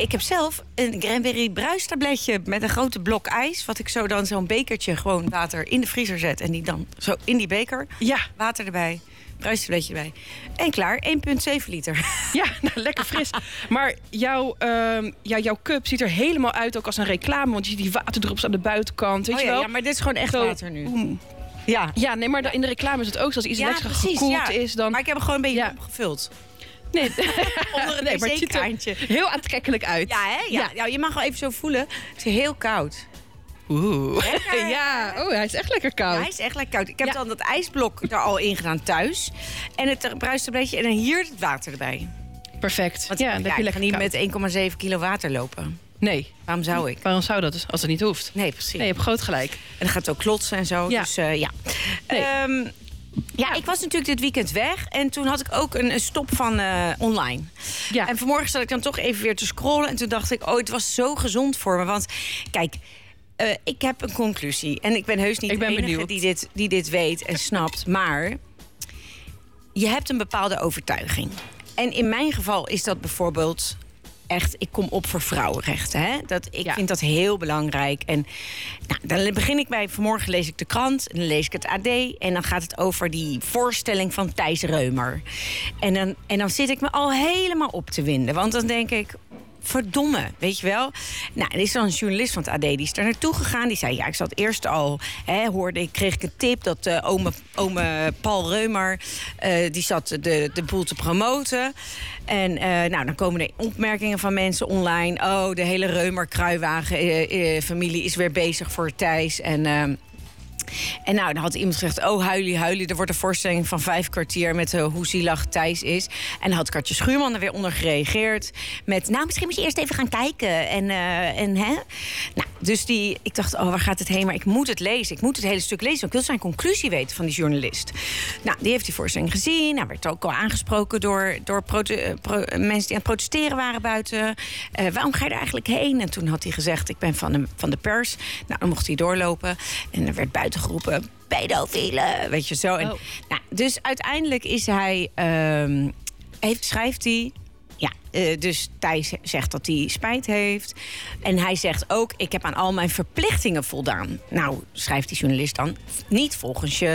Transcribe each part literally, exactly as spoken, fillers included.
ik heb zelf een cranberry bruistabletje met een grote blok ijs. Wat ik zo dan zo'n bekertje gewoon water in de vriezer zet. En die dan zo in die beker. Ja. Water erbij. Bruistabletje erbij. En klaar, één komma zeven liter. Ja, nou, lekker fris. Maar jouw, uh, ja, jouw cup ziet er helemaal uit ook als een reclame. Want je ziet die waterdrops aan de buitenkant. Weet Oh je ja, wel? ja, maar dit is gewoon echt Zo, water nu. Boem. Ja. Ja, nee, maar in de reclame is het ook zo. Als iets Ja, extra precies, gekoeld ja. is, dan... Maar ik heb hem gewoon een beetje Ja. opgevuld. Nee, Onder een nee, maar het ziet er wc-kraantje. heel aantrekkelijk uit. Ja, hè? Ja. Ja. Ja, je mag wel even zo voelen. Het is heel koud. Oeh. Lekker. Ja, oh, hij is echt lekker koud. Ja, hij is echt lekker koud. Ik heb Ja. dan dat ijsblok er al in gedaan thuis. En het bruistabletje en dan hier het water erbij. Perfect. Want ja, ja, dan heb ik je ga lekker niet koud. met één komma zeven kilo water lopen. Nee. Waarom zou ik? Waarom zou dat dus, als het niet hoeft? Nee, precies. Nee, je hebt groot gelijk. En dan gaat het ook klotsen en zo. Ja. Dus uh, ja. Nee. Ehm, ja, ik was natuurlijk dit weekend weg. En toen had ik ook een, een stop van uh, online. Ja. En vanmorgen zat ik dan toch even weer te scrollen. En toen dacht ik, oh, het was zo gezond voor me. Want kijk, uh, ik heb een conclusie. En ik ben heus niet Ik de ben enige benieuwd. die dit, die dit weet en snapt. Maar je hebt een bepaalde overtuiging. En in mijn geval is dat bijvoorbeeld echt, ik kom op voor vrouwenrechten. Hè? Dat, ik Ja. vind dat heel belangrijk. En nou, dan begin ik bij, vanmorgen lees ik de krant en dan lees ik het A D. En dan gaat het over die voorstelling van Thijs Reumer. En dan, en dan zit ik me al helemaal op te winden. Want dan denk ik, verdomme, weet je wel. Nou, er is dan een journalist van het A D, die is daar naartoe gegaan. Die zei, ja, ik zat eerst al, hè, hoorde ik, kreeg ik een tip dat uh, ome, ome Paul Reumer, uh, die zat de, de boel te promoten. En uh, nou, dan komen er opmerkingen van mensen online. Oh, de hele Reumer-Kruiwagen-familie uh, uh, is weer bezig voor Thijs. En... Uh, En nou, dan had iemand gezegd, oh, huilie, huilie. Er wordt een voorstelling van vijf kwartier met uh, hoe zielig Thijs is. En dan had Katje Schuurman er weer onder gereageerd. Met, nou, misschien moet je eerst even gaan kijken. En, uh, en hè? Nou, dus die, ik dacht, oh, waar gaat het heen? Maar ik moet het lezen. Ik moet het hele stuk lezen. Want ik wil zijn conclusie weten van die journalist. Nou, die heeft die voorstelling gezien. Nou, werd ook al aangesproken door, door prote- pro- mensen die aan het protesteren waren buiten. Uh, waarom ga je er eigenlijk heen? En toen had hij gezegd, ik ben van de, van de pers. Nou, dan mocht hij doorlopen. En er werd buiten geroepen, pedofielen, weet je zo. En, oh. nou, dus uiteindelijk is hij, um, heeft, schrijft hij... Ja, uh, dus Thijs zegt dat hij spijt heeft. En hij zegt ook, ik heb aan al mijn verplichtingen voldaan. Nou, schrijft die journalist dan, niet volgens je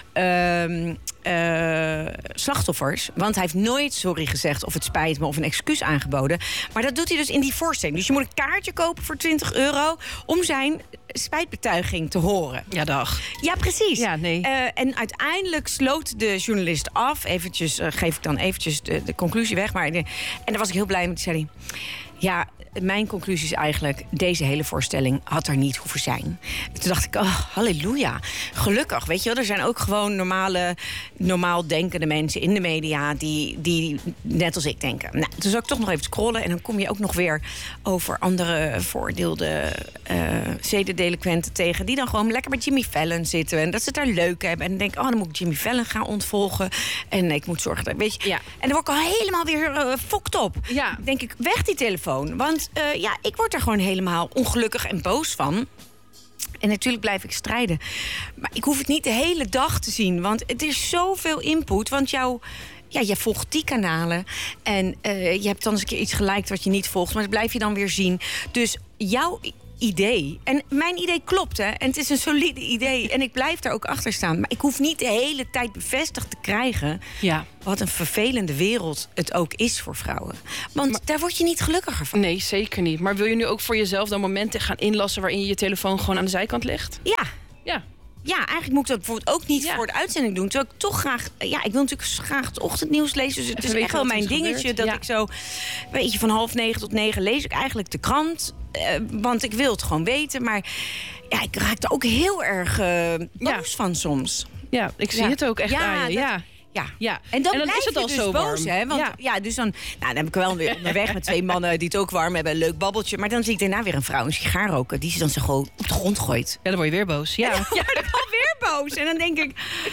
uh, uh, slachtoffers. Want hij heeft nooit sorry gezegd of het spijt me of een excuus aangeboden. Maar dat doet hij dus in die voorstelling. Dus je moet een kaartje kopen voor twintig euro om zijn spijtbetuiging te horen. Ja, dag. Ja, precies. Ja, nee. Uh, en uiteindelijk sloot de journalist af. Eventjes, uh, geef ik dan eventjes de, de conclusie weg. Maar de, en daar was ik heel blij mee. Zei hij, ja, mijn conclusie is eigenlijk, deze hele voorstelling had er niet hoeven zijn. En toen dacht ik, oh, halleluja. Gelukkig, weet je wel. Er zijn ook gewoon normale, normaal denkende mensen in de media die, die net als ik denken. Nou, toen zou ik toch nog even scrollen. En dan kom je ook nog weer over andere voordeelde uh, zedendelinquenten tegen. Die dan gewoon lekker bij Jimmy Fallon zitten. En dat ze het daar leuk hebben. En dan denk ik, oh, dan moet ik Jimmy Fallon gaan ontvolgen. En ik moet zorgen dat, weet je. Ja. En dan word ik al helemaal weer uh, fokt op. Ja. Dan denk ik, weg die telefoon. Want uh, ja, ik word er gewoon helemaal ongelukkig en boos van. En natuurlijk blijf ik strijden. Maar ik hoef het niet de hele dag te zien. Want het is zoveel input. Want jouw... Ja, je volgt die kanalen. En uh, je hebt dan eens een keer iets geliked wat je niet volgt. Maar dat blijf je dan weer zien. Dus jouw idee. En mijn idee klopt, hè. En het is een solide idee. En ik blijf daar ook achter staan. Maar ik hoef niet de hele tijd bevestigd te krijgen... Ja. wat een vervelende wereld het ook is voor vrouwen. Want maar, daar word je niet gelukkiger van. Nee, zeker niet. Maar wil je nu ook voor jezelf dan momenten gaan inlassen... waarin je je telefoon gewoon aan de zijkant legt? Ja. Ja. Ja, eigenlijk moet ik dat bijvoorbeeld ook niet ja. voor de uitzending doen. Terwijl ik toch graag... Ja, ik wil natuurlijk graag het ochtendnieuws lezen. Dus het Even is echt wel mijn dingetje gebeurd. dat ja. ik zo... Weet je, van half negen tot negen lees ik eigenlijk de krant. Uh, want ik wil het gewoon weten. Maar ja, ik raak er ook heel erg uh, boos ja. van soms. Ja, ik zie ja. het ook echt ja, aan je. Dat, ja. Ja. ja, en dan, en dan blijf is het je al dus zo boos, warm. hè? Want ja. ja, dus dan, nou, dan heb ik wel weer onderweg met twee mannen die het ook warm hebben, een leuk babbeltje. Maar dan zie ik daarna weer een vrouw een sigaar roken die ze dan zo gewoon op de grond gooit. Ja, dan word je weer boos. Ja, ja, ja dan word ik weer boos. En dan denk ik,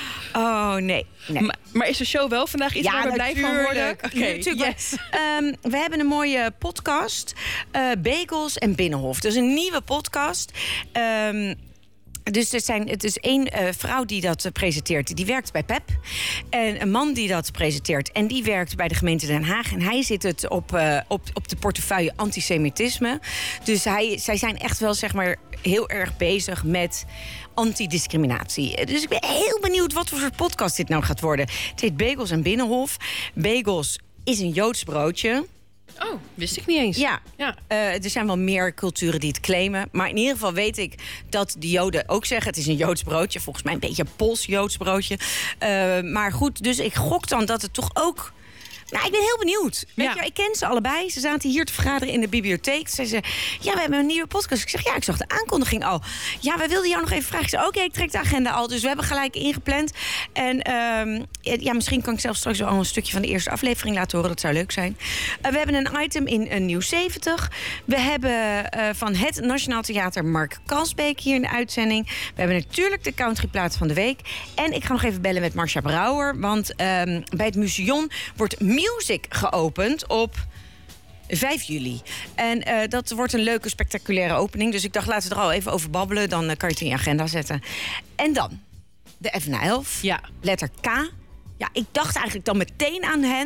oh nee. nee. Maar, maar is de show wel vandaag iets ja, waar we blij van worden? Oké, okay, yes. um, we hebben een mooie podcast, uh, Bagels en Binnenhof. Dus een nieuwe podcast. Um, Dus er zijn, het is één uh, vrouw die dat uh, presenteert, die werkt bij P E P. En een man die dat presenteert en die werkt bij de gemeente Den Haag. En hij zit het op, uh, op, op de portefeuille antisemitisme. Dus hij, zij zijn echt wel, zeg maar, heel erg bezig met antidiscriminatie. Dus ik ben heel benieuwd wat voor soort podcast dit nou gaat worden. Het heet Bagels en Binnenhof. Bagels is een Joods broodje. Oh, wist ik niet eens. Ja, ja. Uh, er zijn wel meer culturen die het claimen. Maar in ieder geval weet ik dat de Joden ook zeggen... het is een Joods broodje, volgens mij een beetje een Pools-Joods broodje. Uh, maar goed, dus ik gok dan dat het toch ook... Nou, ik ben heel benieuwd. Weet ja. je, ik ken ze allebei. Ze zaten hier te vergaderen in de bibliotheek. Ze zei, ja, we hebben een nieuwe podcast. Ik zeg, ja, ik zag de aankondiging al. Ja, we wilden jou nog even vragen. Ik zei, oké, okay, ik trek de agenda al. Dus we hebben gelijk ingepland. En um, ja, misschien kan ik zelfs straks wel al een stukje van de eerste aflevering laten horen. Dat zou leuk zijn. Uh, we hebben een item in uh, Nieuws zeventig. We hebben uh, van het Nationaal Theater Mark Kalsbeek hier in de uitzending. We hebben natuurlijk de countryplaat van de week. En ik ga nog even bellen met Marcia Brouwer. Want um, bij het Museum wordt Music geopend op vijf juli. En uh, dat wordt een leuke, spectaculaire opening. Dus ik dacht, laten we er al even over babbelen. Dan uh, kan je het in je agenda zetten. En dan de F N elf. Ja. Letter K. Ja, ik dacht eigenlijk dan meteen aan hen.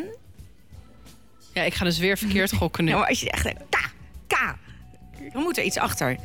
Ja, ik ga dus weer verkeerd gokken nu. Ja, maar als je echt K, K. Dan moet er iets achter.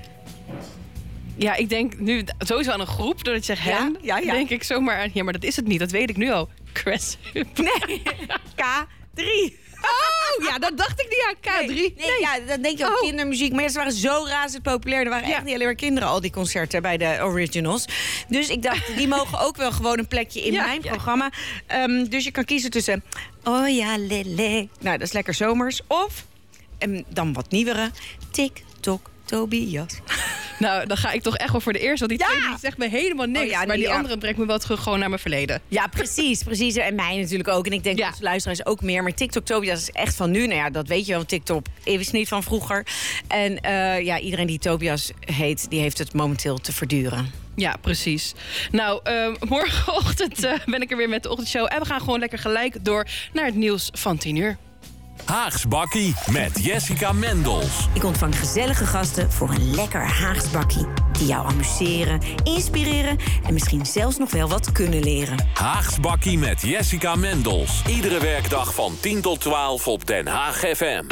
Ja, ik denk nu sowieso aan een groep. Doordat je zegt ja, hen, ja, ja. denk ik zomaar aan... Ja, maar dat is het niet. Dat weet ik nu al. Crash. Nee, K drie. Oh, ja, dat dacht ik niet aan. K drie. Nee, nee, nee. Ja, dan denk je ook oh. kindermuziek. Maar ze waren zo razend populair. Er waren ja. echt niet alleen maar kinderen al die concerten bij de originals. Dus ik dacht, die mogen ook wel gewoon een plekje in ja, mijn ja. programma. Um, dus je kan kiezen tussen... Oh ja, lele. Nou, dat is lekker zomers. Of, en dan wat nieuwere... TikTok Tobias. Nou, dan ga ik toch echt wel voor de eerste. Want die ja. tweede zegt me helemaal niks. Oh ja, maar die ja. andere brengt me wel terug gewoon naar mijn verleden. Ja, precies. precies. En mij natuurlijk ook. En ik denk ja. dat de luisteraars ook meer. Maar TikTok Tobias is echt van nu. Nou ja, dat weet je wel. TikTok is niet van vroeger. En uh, ja, iedereen die Tobias heet, die heeft het momenteel te verduren. Ja, precies. Nou, uh, morgenochtend uh, ben ik er weer met de ochtendshow. En we gaan gewoon lekker gelijk door naar het nieuws van tien uur. Haags Bakkie met Jessica Mendels. Ik ontvang gezellige gasten voor een lekker Haags Bakkie. Die jou amuseren, inspireren en misschien zelfs nog wel wat kunnen leren. Haags Bakkie met Jessica Mendels. Iedere werkdag van tien tot twaalf op Den Haag F M.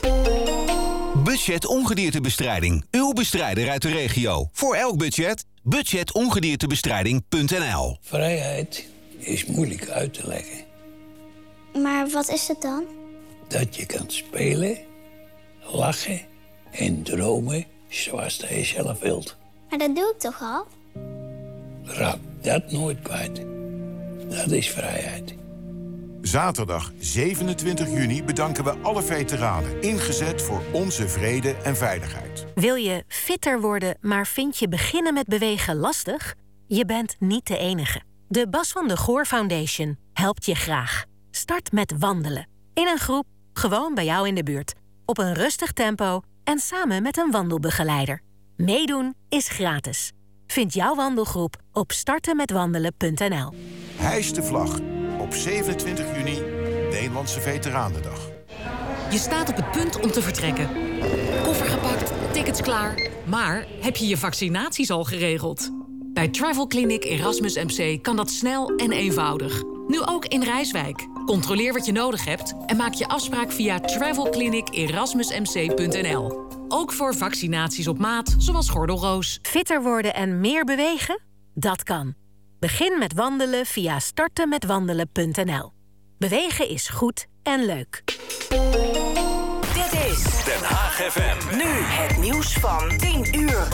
Budget ongediertebestrijding. Uw bestrijder uit de regio. Voor elk budget. budget ongediertebestrijding punt n l. Vrijheid is moeilijk uit te leggen. Maar wat is het dan? Dat je kan spelen, lachen en dromen zoals je zelf wilt. Maar dat doe ik toch al? Raak dat nooit kwijt. Dat is vrijheid. Zaterdag zevenentwintig juni bedanken we alle veteranen. Ingezet voor onze vrede en veiligheid. Wil je fitter worden, maar vind je beginnen met bewegen lastig? Je bent niet de enige. De Bas van de Goor Foundation helpt je graag. Start met wandelen. In een groep, gewoon bij jou in de buurt. Op een rustig tempo en samen met een wandelbegeleider. Meedoen is gratis. Vind jouw wandelgroep op starten met wandelen punt n l. Hijs de vlag. Op zevenentwintig juni, Nederlandse Veteranendag. Je staat op het punt om te vertrekken. Koffer gepakt, tickets klaar. Maar heb je je vaccinaties al geregeld? Bij Travel Clinic Erasmus M C kan dat snel en eenvoudig. Nu ook in Rijswijk. Controleer wat je nodig hebt en maak je afspraak via travel clinic erasmus m c punt n l. Ook voor vaccinaties op maat, zoals gordelroos. Fitter worden en meer bewegen? Dat kan. Begin met wandelen via starten met wandelen punt n l. Bewegen is goed en leuk. Dit is Den Haag F M. Nu het nieuws van tien uur.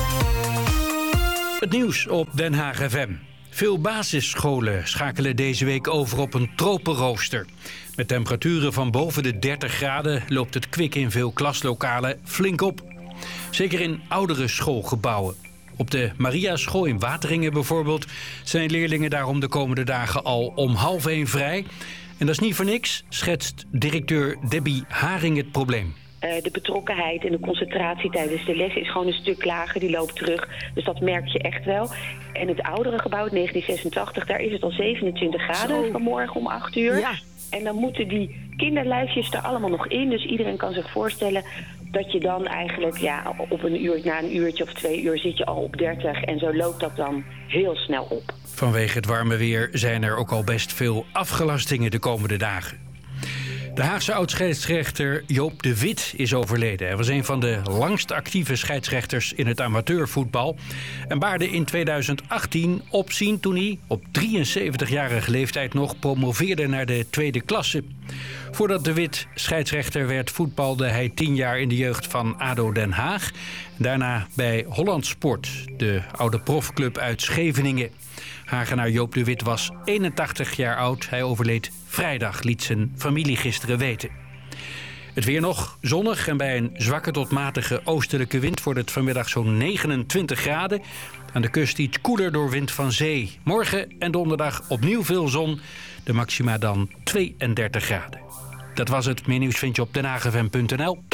Het nieuws op Den Haag F M. Veel basisscholen schakelen deze week over op een tropenrooster. Met temperaturen van boven de dertig graden loopt het kwik in veel klaslokalen flink op. Zeker in oudere schoolgebouwen. Op de Mariaschool in Wateringen bijvoorbeeld zijn leerlingen daarom de komende dagen al om half één vrij. En dat is niet voor niks, schetst directeur Debbie Haring het probleem. Uh, de betrokkenheid en de concentratie tijdens de les is gewoon een stuk lager. Die loopt terug, dus dat merk je echt wel. En het oudere gebouw, negentien zesentachtig, daar is het al zevenentwintig graden Zo. vanmorgen om acht uur. Ja. En dan moeten die kinderlijfjes er allemaal nog in. Dus iedereen kan zich voorstellen dat je dan eigenlijk ja, op een uur, na een uurtje of twee uur zit je al op dertig. En zo loopt dat dan heel snel op. Vanwege het warme weer zijn er ook al best veel afgelastingen de komende dagen. De Haagse oud-scheidsrechter Joop de Wit is overleden. Hij was een van de langst actieve scheidsrechters in het amateurvoetbal en baarde in tweeduizend achttien opzien toen hij op drieënzeventigjarige leeftijd nog promoveerde naar de tweede klasse. Voordat de Wit scheidsrechter werd, voetbalde hij tien jaar in de jeugd van A D O Den Haag. Daarna bij Holland Sport, de oude profclub uit Scheveningen. Hagenaar Joop de Wit was eenentachtig jaar oud. Hij overleed vrijdag, liet zijn familie gisteren weten. Het weer nog zonnig en bij een zwakke tot matige oostelijke wind wordt het vanmiddag zo'n negenentwintig graden. Aan de kust iets koeler door wind van zee. Morgen en donderdag opnieuw veel zon. De maxima dan tweeëndertig graden. Dat was het. Meer nieuws vind je op den haag f m punt n l.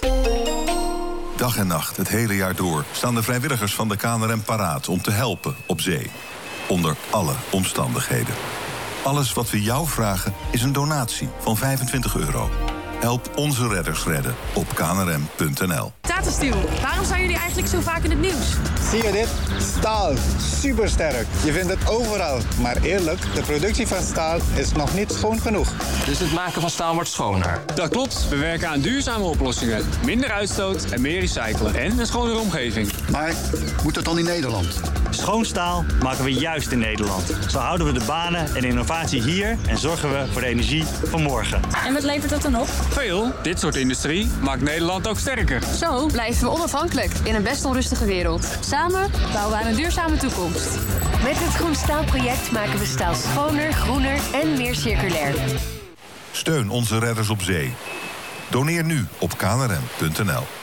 Dag en nacht, het hele jaar door, staan de vrijwilligers van de K N R M paraat om te helpen op zee. Onder alle omstandigheden. Alles wat we jou vragen is een donatie van vijfentwintig euro. Help onze redders redden op k n r m punt n l. Tata Steel, waarom zijn jullie eigenlijk zo vaak in het nieuws? Zie je dit? Staal. Supersterk. Je vindt het overal. Maar eerlijk, de productie van staal is nog niet schoon genoeg. Dus het maken van staal wordt schoner? Dat klopt. We werken aan duurzame oplossingen. Minder uitstoot en meer recyclen. En een schonere omgeving. Maar moet dat dan in Nederland? Schoon staal maken we juist in Nederland. Zo houden we de banen en innovatie hier en zorgen we voor de energie van morgen. En wat levert dat dan op? Veel. Dit soort industrie maakt Nederland ook sterker. Zo blijven we onafhankelijk in een best onrustige wereld. Samen bouwen we aan een duurzame toekomst. Met het Groen Staalproject maken we staal schoner, groener en meer circulair. Steun onze redders op zee. Doneer nu op k n r m punt n l.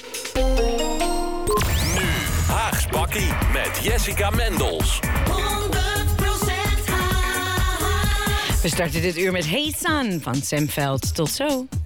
Nu Haags Bakkie met Jessica Mendels. We starten dit uur met Hey San van Sam Veld. Tot zo.